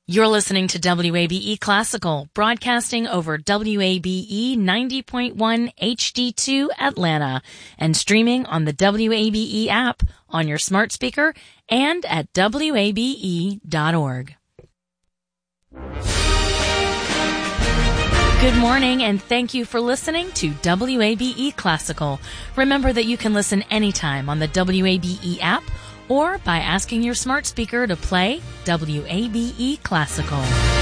You're listening to WABE Classical, broadcasting over WABE 90.1 HD2 Atlanta and streaming on the WABE app on your smart speaker and at WABE.org. Good morning, and thank you for listening to WABE Classical. Remember that you can listen anytime on the WABE app or by asking your smart speaker to play WABE Classical.